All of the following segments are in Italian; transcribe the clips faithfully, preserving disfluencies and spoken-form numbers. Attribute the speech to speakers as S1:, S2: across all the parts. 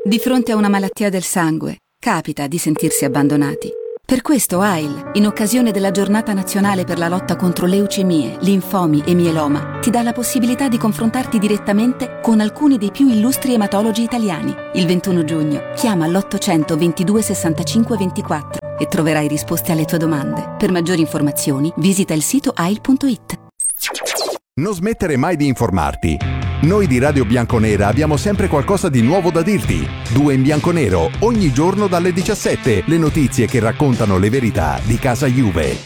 S1: Di fronte a una malattia del sangue, capita di sentirsi abbandonati. Per questo A I L, in occasione della Giornata Nazionale per la lotta contro leucemie, linfomi e mieloma, ti dà la possibilità di confrontarti direttamente con alcuni dei più illustri ematologi italiani. Il ventuno giugno, chiama all'ottocento ventidue sessantacinque ventiquattro e troverai risposte alle tue domande. Per maggiori informazioni, visita il sito A I L punto it.
S2: Non smettere mai di informarti. Noi di Radio Bianconera abbiamo sempre qualcosa di nuovo da dirti. Due in bianconero, ogni giorno dalle diciassette, le notizie che raccontano le verità di casa Juve.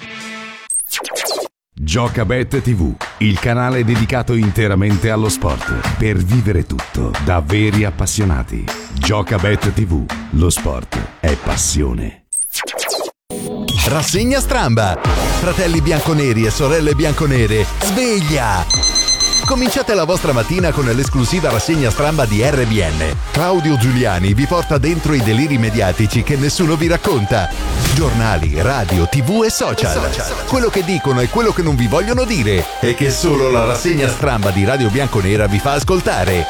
S3: Giocabet tivù, il canale dedicato interamente allo sport, per vivere tutto da veri appassionati. Giocabet tivù, lo sport è passione.
S2: Rassegna Stramba. Fratelli bianconeri e sorelle bianconere, sveglia! Cominciate la vostra mattina con l'esclusiva rassegna Stramba di R B N. Claudio Giuliani vi porta dentro i deliri mediatici che nessuno vi racconta. Giornali, radio, tv e social. Quello che dicono e quello che non vi vogliono dire e che solo la rassegna Stramba di Radio Bianconera vi fa ascoltare.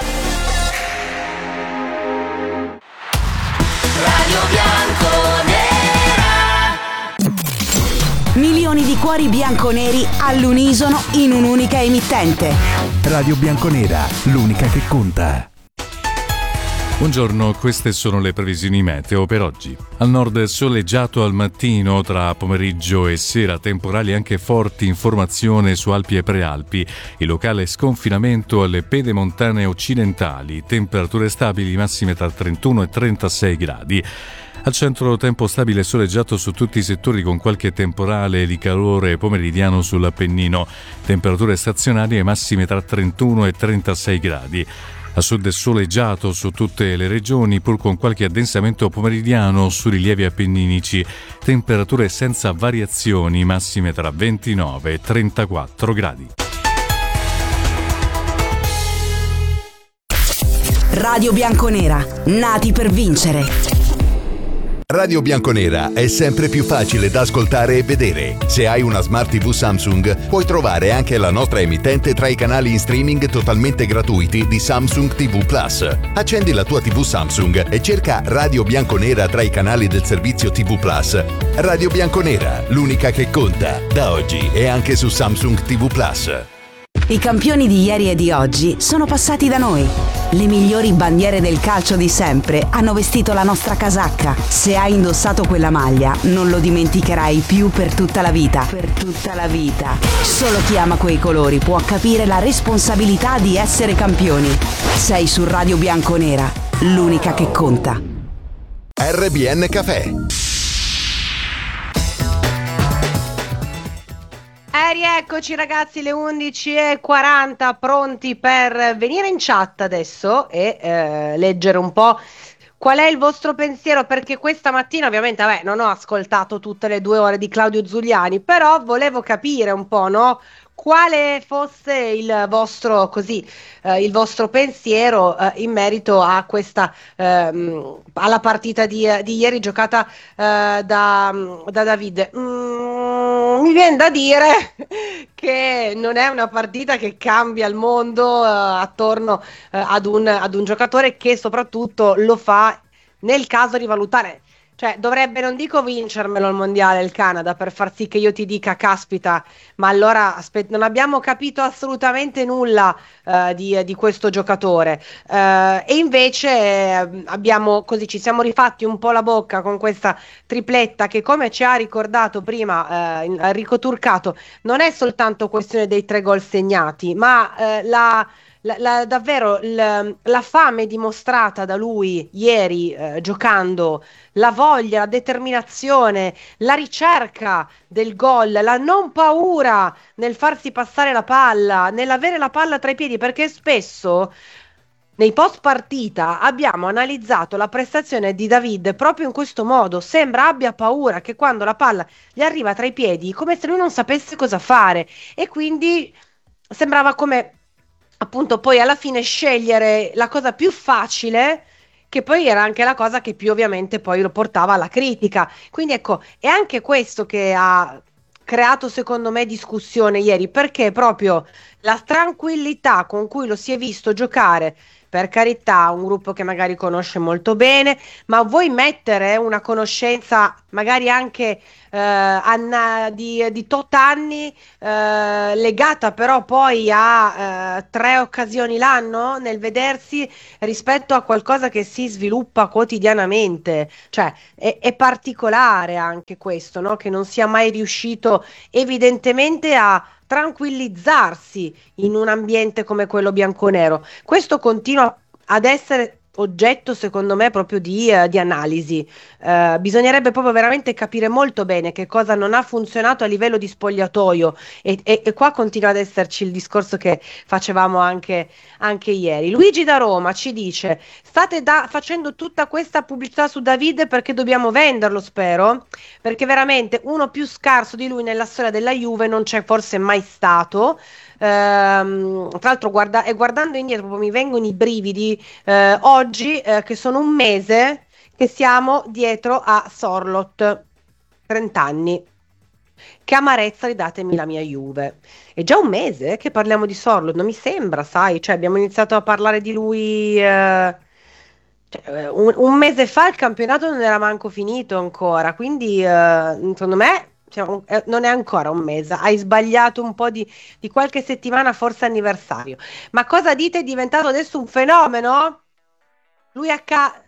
S4: Radio Bianconera.
S5: Milioni di cuori bianconeri all'unisono in un'unica emittente.
S2: Radio Bianconera, l'unica che conta.
S6: Buongiorno, queste sono le previsioni meteo per oggi. Al nord soleggiato al mattino, tra pomeriggio e sera temporali anche forti in formazione su Alpi e Prealpi e locale sconfinamento alle pedemontane occidentali, temperature stabili massime tra trentuno e trentasei gradi. Al centro tempo stabile e soleggiato su tutti i settori con qualche temporale di calore pomeridiano sull'Appennino, temperature stazionarie massime tra trentuno e trentasei gradi. A sud è soleggiato su tutte le regioni pur con qualche addensamento pomeridiano su rilievi appenninici, temperature senza variazioni massime tra ventinove e trentaquattro gradi.
S5: Radio Bianconera, nati per vincere.
S2: Radio Bianconera è sempre più facile da ascoltare e vedere. Se hai una Smart tivù Samsung, puoi trovare anche la nostra emittente tra i canali in streaming totalmente gratuiti di Samsung tivù Plus. Accendi la tua tivù Samsung e cerca Radio Bianconera tra i canali del servizio tivù Plus. Radio Bianconera, l'unica che conta, da oggi e anche su Samsung tivù Plus.
S5: I campioni di ieri e di oggi sono passati da noi. Le migliori bandiere del calcio di sempre hanno vestito la nostra casacca. Se hai indossato quella maglia, non lo dimenticherai più per tutta la vita. Per tutta la vita. Solo chi ama quei colori può capire la responsabilità di essere campioni. Sei su Radio Bianconera, l'unica che conta.
S2: R B N Café.
S7: Eh, rieccoci ragazzi, le undici e quaranta, pronti per venire in chat adesso e eh, leggere un po' qual è il vostro pensiero, perché questa mattina ovviamente vabbè, non ho ascoltato tutte le due ore di Claudio Zuliani, però volevo capire un po', no? Quale fosse il vostro così eh, il vostro pensiero eh, in merito a questa ehm, alla partita di, di ieri giocata eh, da, da David. Mm, mi viene da dire che non è una partita che cambia il mondo eh, attorno eh, ad, un, ad un giocatore che soprattutto lo fa nel caso di valutare. Cioè, dovrebbe, non dico vincermelo il mondiale, il Canada, per far sì che io ti dica, caspita, ma allora aspetta, non abbiamo capito assolutamente nulla uh, di, di questo giocatore. Uh, e invece eh, abbiamo, così, ci siamo rifatti un po' la bocca con questa tripletta che, come ci ha ricordato prima uh, Enrico Turcato, non è soltanto questione dei tre gol segnati, ma uh, la... La, la, davvero la, la fame dimostrata da lui ieri eh, giocando, la voglia, la determinazione, la ricerca del gol, la non paura nel farsi passare la palla, nell'avere la palla tra i piedi, perché spesso nei post partita abbiamo analizzato la prestazione di David proprio in questo modo. Sembra abbia paura, che quando la palla gli arriva tra i piedi come se lui non sapesse cosa fare, e quindi sembrava come appunto poi alla fine scegliere la cosa più facile, che poi era anche la cosa che più ovviamente poi lo portava alla critica. Quindi ecco, è anche questo che ha creato secondo me discussione ieri, perché proprio la tranquillità con cui lo si è visto giocare per carità, un gruppo che magari conosce molto bene, ma vuoi mettere una conoscenza magari anche eh, anna- di, di tot anni, eh, legata però poi a eh, tre occasioni l'anno nel vedersi rispetto a qualcosa che si sviluppa quotidianamente? Cioè, è, è particolare anche questo, no? Che non sia mai riuscito evidentemente a tranquillizzarsi in un ambiente come quello bianconero. Questo continua ad essere oggetto, secondo me, proprio di, eh, di analisi. Eh, bisognerebbe proprio veramente capire molto bene che cosa non ha funzionato a livello di spogliatoio e, e- e qua continua ad esserci il discorso che facevamo anche, anche ieri. Luigi da Roma ci dice: state da- facendo tutta questa pubblicità su David perché dobbiamo venderlo, spero, perché veramente uno più scarso di lui nella storia della Juve non c'è forse mai stato. Ehm, tra l'altro, guarda, e guardando indietro, proprio mi vengono i brividi eh, oggi, eh, che sono un mese che siamo dietro a Sorloth, trenta anni. Che amarezza, ridatemi la mia Juve. È già un mese che parliamo di Sorloth, non mi sembra, sai? Cioè, abbiamo iniziato a parlare di lui. eh, cioè, eh, un, un mese fa il campionato non era manco finito ancora, quindi eh, secondo me cioè, un- eh, non è ancora un mese. Hai sbagliato un po' di, di qualche settimana, forse anniversario. Ma cosa dite? È diventato adesso un fenomeno? Lui a casa.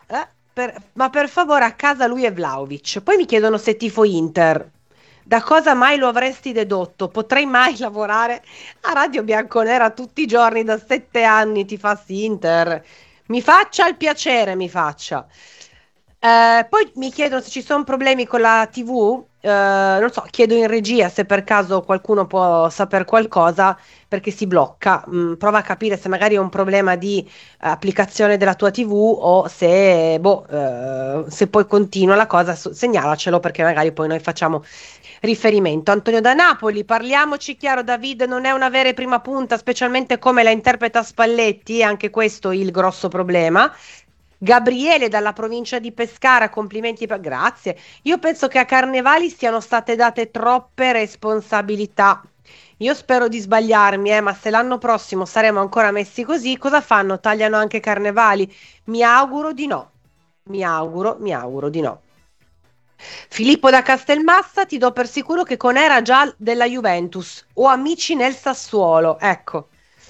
S7: Ma per favore, a casa lui e Vlahovic. Poi mi chiedono se tifo Inter. Da cosa mai lo avresti dedotto? Potrei mai lavorare a Radio Bianconera tutti i giorni da sette anni, tifassi Inter? Mi faccia il piacere, mi faccia. Eh, poi mi chiedono se ci sono problemi con la T V. Eh, non so, chiedo in regia se per caso qualcuno può sapere qualcosa perché si blocca. Mm, prova a capire se magari è un problema di eh, applicazione della tua T V o se, boh, eh, se poi continua la cosa, so- segnalacelo perché magari poi noi facciamo riferimento. Antonio da Napoli, parliamoci chiaro, David non è una vera e prima punta, specialmente come la interpreta Spalletti, anche questo è il grosso problema. Gabriele dalla provincia di Pescara, complimenti per... Grazie. Io penso che a Carnevali siano state date troppe responsabilità. Io spero di sbagliarmi, eh, ma se l'anno prossimo saremo ancora messi così, cosa fanno? Tagliano anche Carnevali? Mi auguro di no. Mi auguro, mi auguro di no. Filippo da Castelmassa, ti do per sicuro che con era già della Juventus. Ho amici nel Sassuolo, ecco.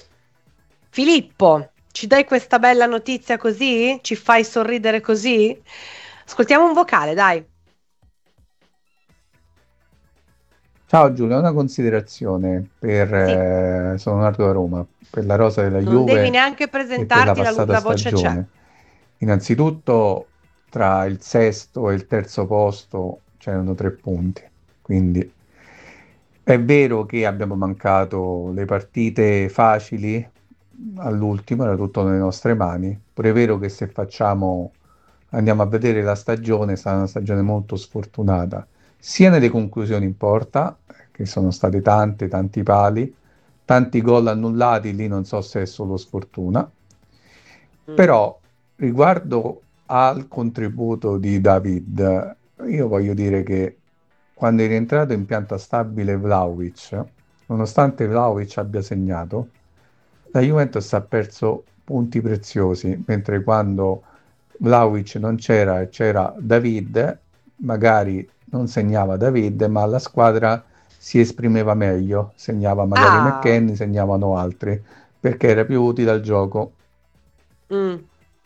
S7: Filippo, ci dai questa bella notizia così? Ci fai sorridere così? Ascoltiamo un vocale, dai.
S8: Ciao Giulia, una considerazione per,
S7: Sì,
S8: eh, sono nato a Roma, per la rosa della
S7: non devi
S8: Juve
S7: neanche
S8: e per la
S7: presentarti, la,
S8: passata
S7: la voce c'è.
S8: stagione. Innanzitutto, tra il sesto e il terzo posto c'erano tre punti, quindi è vero che abbiamo mancato le partite facili all'ultimo, era tutto nelle nostre mani, pure è vero che se facciamo, andiamo a vedere la stagione, sarà una stagione molto sfortunata, sia nelle conclusioni in porta, che sono state tante, tanti pali, tanti gol annullati, lì non so se è solo sfortuna,
S7: Mm.
S8: però riguardo al contributo di David, io voglio dire che quando è rientrato in pianta stabile Vlahovic, nonostante Vlahovic abbia segnato, la Juventus ha perso punti preziosi, mentre quando Vlahovic non c'era e c'era David, magari non segnava David, ma la squadra si esprimeva meglio, segnava magari
S7: Ah,
S8: McKennie, segnavano altri, perché era più utile al gioco.
S7: mm.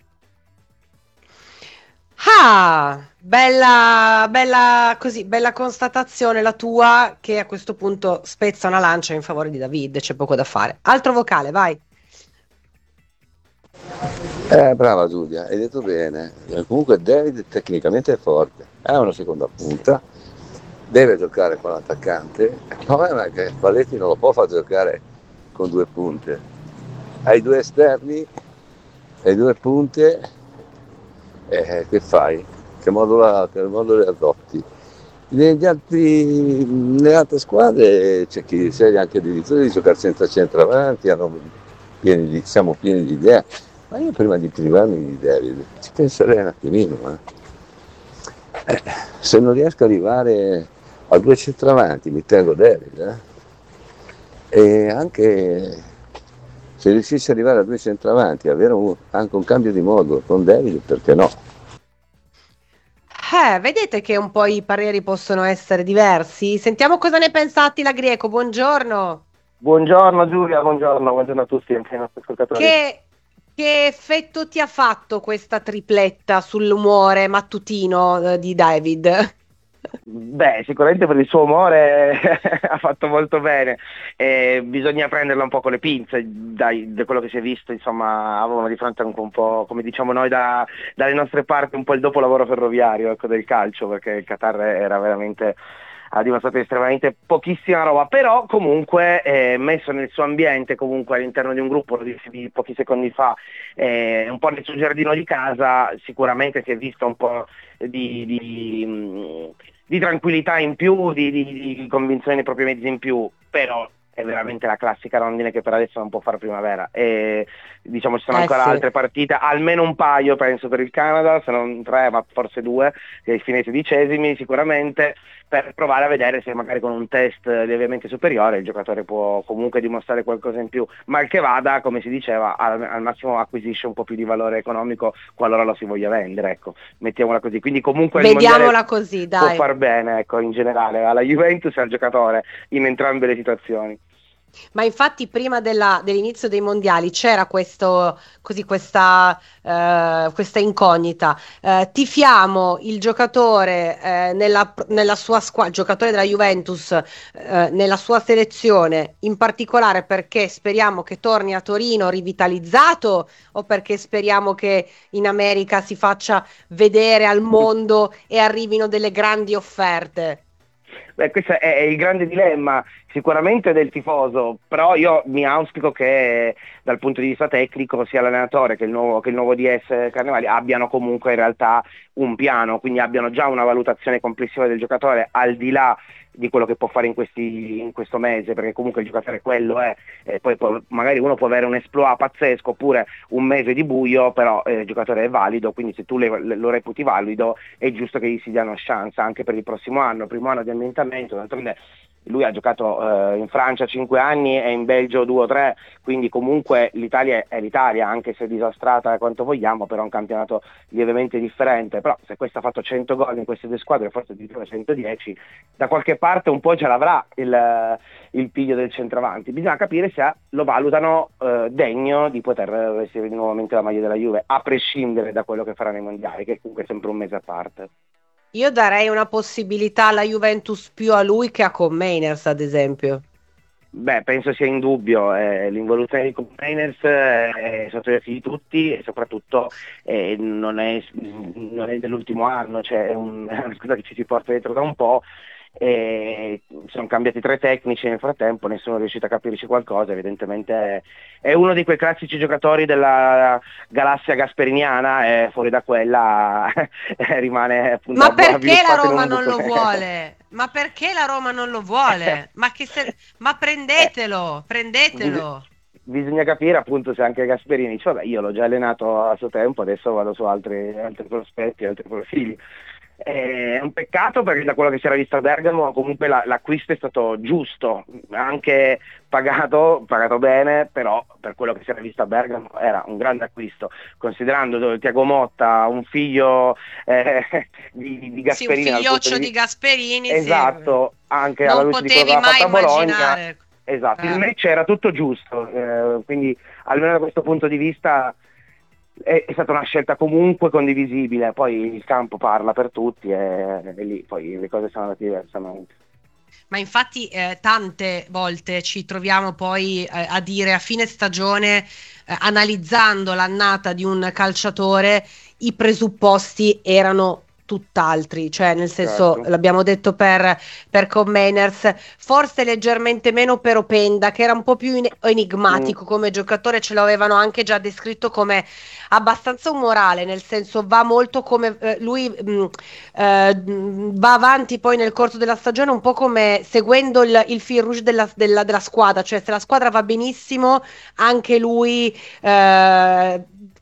S7: Ah, bella, bella così, bella constatazione la tua che a questo punto spezza una lancia in favore di David, c'è poco da fare. Altro vocale, vai.
S9: Eh, brava Giulia, hai detto bene. Eh, Comunque David tecnicamente è forte, è una seconda punta, deve giocare con l'attaccante. Il problema è che Spalletti non lo può far giocare con due punte. Hai due esterni e due punte, eh, che fai? Che modo, che modo le adotti? Negli altri, nelle altre squadre c'è chi sceglie anche addirittura di giocare senza centravanti, hanno pieni di- siamo pieni di idee. Ma io prima di privarmi di David ci penserei un attimino. Eh. Eh, se non riesco ad arrivare a due centravanti mi tengo David. Eh. E anche Se riuscisse ad arrivare a due centravanti, avere un, anche un cambio di modulo con David, perché no?
S7: Eh, vedete che un po' i pareri possono essere diversi. Sentiamo cosa ne pensa Attila Grieco, buongiorno.
S10: Buongiorno Giulia, buongiorno, buongiorno a tutti, anche ai nostri ascoltatori.
S7: Che, che effetto ti ha fatto questa tripletta sull'umore mattutino eh, di David?
S10: Beh, sicuramente per il suo umore ha fatto molto bene, eh, bisogna prenderla un po' con le pinze, dai, da quello che si è visto, insomma, avevano di fronte anche un po', come diciamo noi da, dalle nostre parti, un po' il dopolavoro ferroviario, ecco, del calcio, perché il Qatar era veramente, ha dimostrato estremamente pochissima roba, però comunque eh, messo nel suo ambiente, comunque all'interno di un gruppo, lo dissi pochi secondi fa, eh, un po' nel suo giardino di casa, sicuramente si è visto un po' di... di di tranquillità in più, di, di, di convinzione nei propri mezzi in più, però è veramente la classica rondine che per adesso non può fare primavera, e diciamo ci sono
S7: eh
S10: ancora
S7: sì.
S10: altre partite, almeno un paio penso per il Canada, se non tre ma forse due, fine sedicesimi sicuramente, per provare a vedere se magari con un test lievemente superiore il giocatore può comunque dimostrare qualcosa in più, mal che vada, come si diceva, al, al massimo acquisisce un po' più di valore economico qualora lo si voglia vendere, ecco, mettiamola così, quindi comunque il
S7: Vediamola così, dai.
S10: può far bene, ecco, in generale alla Juventus e al giocatore in entrambe le situazioni.
S7: Ma infatti prima della, dell'inizio dei mondiali c'era questo, così, questa, eh, questa incognita. Eh, tifiamo il giocatore eh, nella, nella sua squadra, giocatore della Juventus eh, nella sua selezione, in particolare perché speriamo che torni a Torino rivitalizzato o perché speriamo che in America si faccia vedere al mondo e arrivino delle grandi offerte?
S10: Beh, questo è, è il grande dilemma sicuramente del tifoso, però io mi auspico che dal punto di vista tecnico sia l'allenatore che il nuovo, che il nuovo D S Carnevali abbiano comunque in realtà un piano, quindi abbiano già una valutazione complessiva del giocatore al di là di quello che può fare in, questi, in questo mese, perché comunque il giocatore quello è, eh, poi può, magari uno può avere un exploit pazzesco oppure un mese di buio, però eh, il giocatore è valido, quindi se tu le, le, lo reputi valido è giusto che gli si dia una chance anche per il prossimo anno, primo anno di ambientamento, d'altronde lui ha giocato eh, in Francia cinque anni e in Belgio due o tre, quindi comunque l'Italia è l'Italia, anche se disastrata quanto vogliamo, però è un campionato lievemente differente, però se questo ha fatto cento gol in queste due squadre, forse di più centodieci, da qualche parte un po' ce l'avrà il, il piglio del centravanti, bisogna capire se lo valutano eh, degno di poter vestire nuovamente la maglia della Juve, a prescindere da quello che farà nei mondiali, che comunque è sempre un mese a parte.
S7: Io darei una possibilità alla Juventus più a lui che a Koeman, ad esempio.
S10: Beh, penso sia indubbio, eh, l'involuzione di Koeman è sotto gli occhi di tutti e soprattutto eh, non, è, non è dell'ultimo anno, cioè è, un, è una cosa che ci si porta dietro da un po'. E sono cambiati tre tecnici nel frattempo, nessuno è riuscito a capirci qualcosa, evidentemente è, è uno di quei classici giocatori della galassia gasperiniana e fuori da quella rimane appunto.
S7: Ma perché la Roma non lo vuole? Ma perché la Roma non lo vuole? Ma, che se... Ma prendetelo, prendetelo.
S10: Bisogna capire appunto se anche Gasperini dice vabbè, io l'ho già allenato a suo tempo, adesso vado su altri, altri prospetti, altri profili. È un peccato perché da quello che si era visto a Bergamo comunque la, l'acquisto è stato giusto, anche pagato, pagato bene, però per quello che si era visto a Bergamo era un grande acquisto, considerando Thiago Motta un figlio eh, di, di Gasperini.
S7: Sì, un figlioccio di... di Gasperini.
S10: Esatto,
S7: sì.
S10: anche
S7: non
S10: alla luce di cosa ha fatto a Bologna. Esatto, eh. Il match era tutto giusto, eh, quindi almeno da questo punto di vista è, è stata una scelta comunque condivisibile, poi il campo parla per tutti e, e lì poi le cose sono andate diversamente.
S7: Ma infatti eh, tante volte ci troviamo poi eh, a dire a fine stagione, eh, analizzando l'annata di un calciatore, i presupposti erano tutt'altri, cioè nel senso, certo. L'abbiamo detto per, per Koeman, forse leggermente meno per Openda, che era un po' più in- enigmatico mm. come giocatore, ce l'avevano anche già descritto come abbastanza umorale, nel senso va molto come eh, lui mh, eh, va avanti poi nel corso della stagione un po' come seguendo il, il fil rouge della, della, della squadra, cioè se la squadra va benissimo anche lui eh,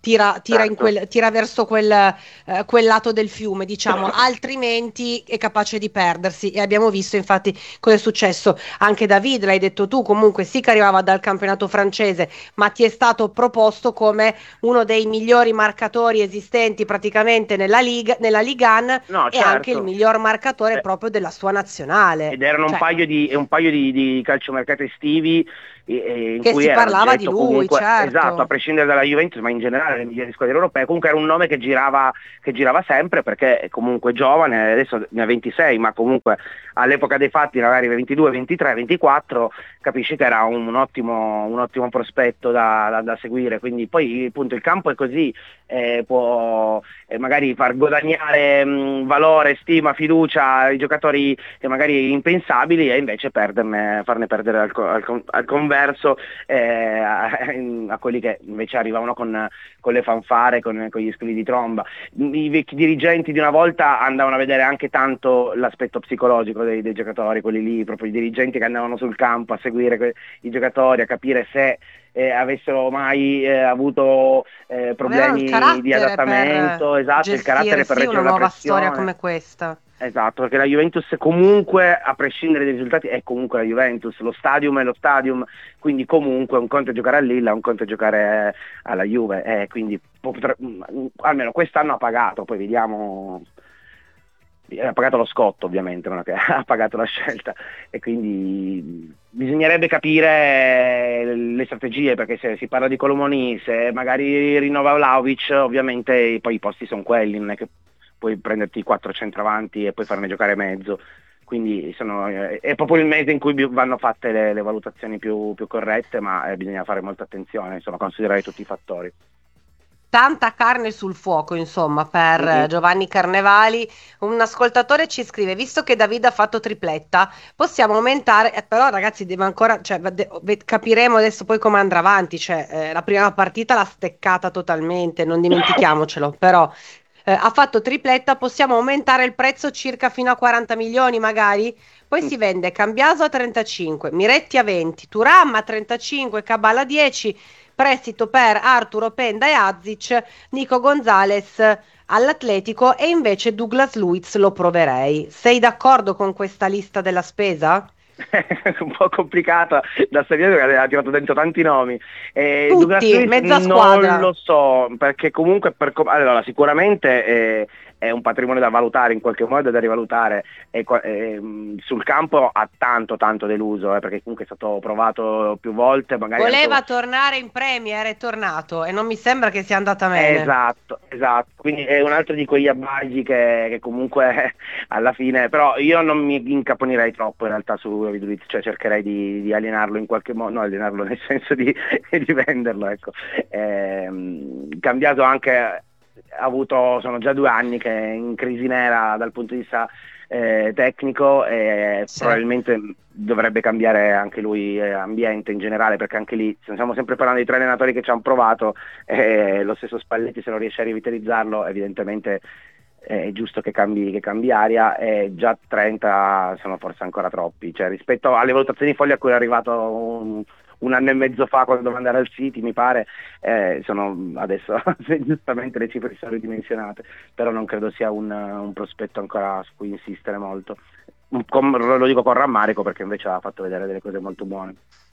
S7: tira, tira, in
S10: Certo.
S7: quel, tira verso quel, eh, quel lato del fiume, diciamo, altrimenti è capace di perdersi e abbiamo visto infatti cosa è successo. Anche David, l'hai detto tu, comunque sì che arrivava dal campionato francese, ma ti è stato proposto come uno dei migliori marcatori esistenti praticamente nella Liga, nella Ligue uno
S10: No,
S7: e
S10: certo.
S7: anche il miglior marcatore
S10: Eh,
S7: proprio della sua nazionale.
S10: Ed erano un
S7: Cioè,
S10: paio di, un paio di, di calciomercati estivi eh, eh, in
S7: che
S10: cui
S7: si
S10: era
S7: parlava di
S10: oggetto
S7: lui,
S10: comunque,
S7: certo.
S10: esatto, a prescindere dalla Juventus, ma in generale le migliori squadre europee, comunque era un nome che girava, che girava sempre, perché è comunque giovane, adesso ne ha ventisei, ma comunque all'epoca dei fatti magari ventidue, ventitré, ventiquattro, capisci che era un, un ottimo, un ottimo prospetto da, da, da seguire. Quindi poi appunto il campo è così, eh, può eh, magari far guadagnare mh, valore, stima, fiducia ai giocatori che magari impensabili e invece perderne, farne perdere al, co- al, con- al converso eh, a, a quelli che invece arrivavano con, con le fanfare, con, con gli squilli di tromba. I vecchi dirigenti di una volta andavano a vedere anche tanto l'aspetto psicologico dei, dei giocatori, quelli lì, proprio i dirigenti che andavano sul campo a seguire que- i giocatori, a capire se eh, avessero mai eh, avuto eh, problemi di adattamento,
S7: per
S10: esatto, il carattere per
S7: gestirsi
S10: reggere
S7: una
S10: la
S7: nuova
S10: pressione.
S7: storia come questa.
S10: Esatto, perché la Juventus comunque, a prescindere dai risultati, è comunque la Juventus, lo stadium è lo stadium, quindi comunque un conto è giocare a Lilla, un conto è giocare alla Juve, eh, quindi potre- almeno quest'anno ha pagato, poi vediamo, ha pagato lo scotto ovviamente, non è che ha pagato la scelta, e quindi bisognerebbe capire le strategie, perché se si parla di Colomoni, se magari rinnova Vlahovic, ovviamente poi i posti sono quelli, non è che puoi prenderti quattro centravanti e poi farne giocare mezzo, quindi sono, eh, è proprio il mese in cui bi- vanno fatte le, le valutazioni più, più corrette, ma eh, bisogna fare molta attenzione, insomma, considerare tutti i fattori.
S7: Tanta carne sul fuoco, insomma, per
S10: Mhm.
S7: eh, Giovanni Carnevali. Un ascoltatore ci scrive: visto che David ha fatto tripletta, possiamo aumentare. Eh, però, ragazzi, deve ancora, cioè, vede- ve- capiremo adesso poi come andrà avanti. Cioè, eh, la prima partita l'ha steccata totalmente, non dimentichiamocelo. Però eh, ha fatto tripletta, possiamo aumentare il prezzo circa fino a quaranta milioni, magari. Poi si vende Cambiaso a trentacinque, Miretti a venti, Thuram a trentacinque, Cabala a dieci. Prestito per Arturo Openda e Azic, Nico Gonzalez all'Atletico e invece Douglas Luiz lo proverei. Sei d'accordo con questa lista della spesa?
S10: Un po' complicata da seguire perché ha tirato dentro tanti nomi. Eh,
S7: Tutti,
S10: Douglas Luiz
S7: mezza squadra.
S10: non lo so, perché comunque per com- allora, sicuramente eh, è un patrimonio da valutare, in qualche modo da rivalutare, e, qua- eh, mh, sul campo ha tanto tanto deluso, eh, perché comunque è stato provato più volte, magari
S7: Voleva
S10: anche-
S7: tornare in Premier, è tornato e non mi sembra che sia andata bene.
S10: Esatto, esatto, quindi è un altro di quegli abbaggi che, che comunque alla fine, però io non mi incaponirei troppo in realtà su David Luiz, cioè cercherei di, di alienarlo in qualche modo, no alienarlo nel senso di, di venderlo, ecco. Ehm, cambiato anche, ha avuto, sono già due anni che è in crisi nera dal punto di vista eh, tecnico e
S7: Sì.
S10: probabilmente dovrebbe cambiare anche lui eh, ambiente in generale, perché anche lì stiamo sempre parlando di tre allenatori che ci hanno provato, eh, lo stesso Spalletti, se non riesce a rivitalizzarlo evidentemente è giusto che cambi, che cambi aria, e già trenta sono forse ancora troppi, cioè rispetto alle valutazioni folli a cui è arrivato un, un anno e mezzo fa quando doveva andare al City, mi pare, eh, sono adesso giustamente le cifre sono ridimensionate, però non credo sia un, un prospetto ancora su cui insistere molto. Com- lo dico con rammarico, perché invece ha fatto vedere delle cose molto buone.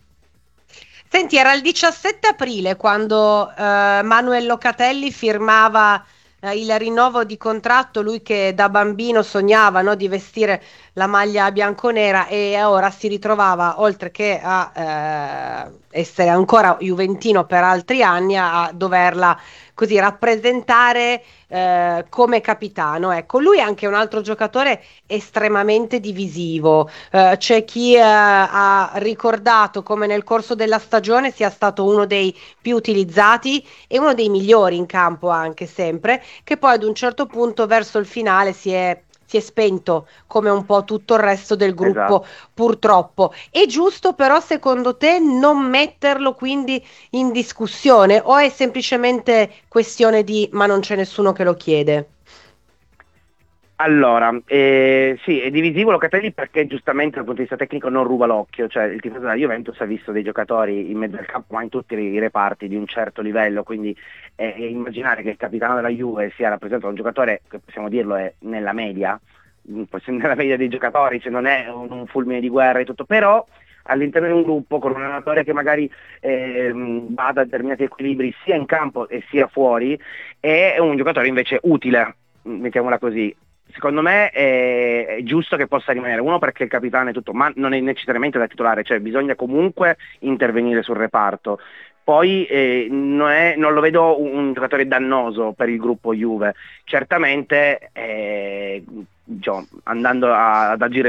S7: Senti, era il diciassette aprile quando eh, Manuel Locatelli firmava eh, il rinnovo di contratto, lui che da bambino sognava, no, di vestire la maglia bianconera e ora si ritrovava, oltre che a eh, essere ancora juventino per altri anni, a, a doverla così rappresentare eh, come capitano. Ecco, lui è anche un altro giocatore estremamente divisivo. Eh, c'è chi eh, ha ricordato come nel corso della stagione sia stato uno dei più utilizzati e uno dei migliori in campo anche sempre, che poi ad un certo punto verso il finale si è si è spento come un po' tutto il resto del gruppo,
S10: Esatto.
S7: purtroppo. È giusto però secondo te non metterlo quindi in discussione o è semplicemente questione di ma non c'è nessuno che lo chiede?
S10: Allora, eh, sì, è divisivo Locatelli perché giustamente dal punto di vista tecnico non ruba l'occhio, cioè il tifoso della Juventus ha visto dei giocatori in mezzo al campo ma in tutti i reparti di un certo livello, quindi eh, immaginare che il capitano della Juve sia rappresentato da un giocatore che possiamo dirlo è nella media, nella media dei giocatori, cioè non è un, un fulmine di guerra e tutto, però all'interno di un gruppo con un allenatore che magari eh, bada a determinati equilibri sia in campo e sia fuori, è un giocatore invece utile, mettiamola così. Secondo me è, è giusto che possa rimanere, uno perché il capitano è tutto, ma non è necessariamente da titolare, cioè bisogna comunque intervenire sul reparto. Poi eh, non, è, non lo vedo un, un giocatore dannoso per il gruppo Juve, certamente eh, diciamo, andando a, ad agire